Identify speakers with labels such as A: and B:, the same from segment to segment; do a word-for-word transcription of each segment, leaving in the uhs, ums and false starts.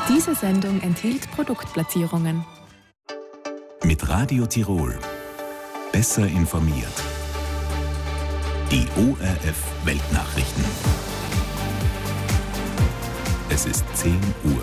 A: Diese Sendung enthielt Produktplatzierungen.
B: Mit Radio Tirol. Besser informiert. Die O R F Weltnachrichten. Es ist zehn Uhr.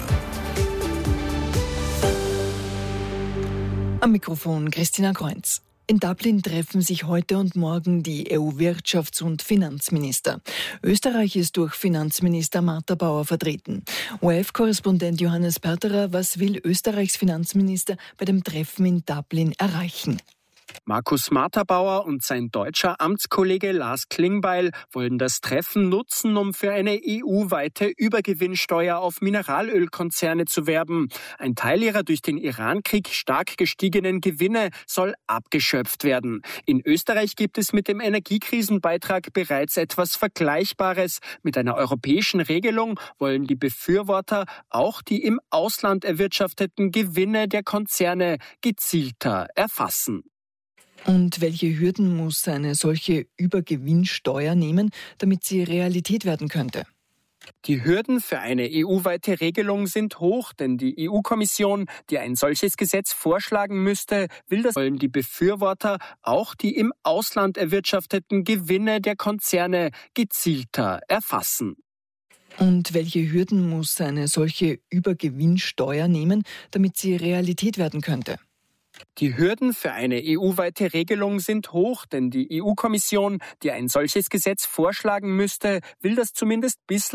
C: Am Mikrofon Christina Kreunz. In Dublin treffen sich heute und morgen die E U-Wirtschafts- und Finanzminister. Österreich ist durch Finanzminister Martha Bauer vertreten. O R F-Korrespondent Johannes Perterer, was will Österreichs Finanzminister bei dem Treffen in Dublin erreichen?
D: Markus Martha-Bauer und sein deutscher Amtskollege Lars Klingbeil wollen das Treffen nutzen, um für eine E U-weite Übergewinnsteuer auf Mineralölkonzerne zu werben. Ein Teil ihrer durch den Iran-Krieg stark gestiegenen Gewinne soll abgeschöpft werden. In Österreich gibt es mit dem Energiekrisenbeitrag bereits etwas Vergleichbares. Mit einer europäischen Regelung wollen die Befürworter auch die im Ausland erwirtschafteten Gewinne der Konzerne gezielter erfassen.
C: Und welche Hürden muss eine solche Übergewinnsteuer nehmen, damit sie Realität werden könnte?
D: Die Hürden für eine E U-weite Regelung sind hoch, denn die E U-Kommission, die ein solches Gesetz vorschlagen müsste, will das wollen die Befürworter auch die im Ausland erwirtschafteten Gewinne der Konzerne gezielter erfassen.
C: Und welche Hürden muss eine solche Übergewinnsteuer nehmen, damit sie Realität werden könnte?
D: Die Hürden für eine E U-weite Regelung sind hoch, denn die E U-Kommission, die ein solches Gesetz vorschlagen müsste, will das zumindest bislang